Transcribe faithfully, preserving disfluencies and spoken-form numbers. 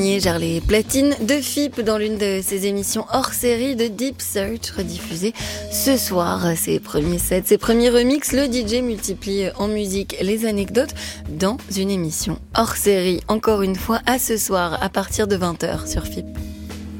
Gère les platines de F I P dans l'une de ses émissions hors série de Deep Search rediffusée ce soir. Ses premiers sets, ses premiers remixes, le D J multiplie en musique les anecdotes dans une émission hors série. Encore une fois, à ce soir à partir de vingt heures sur F I P.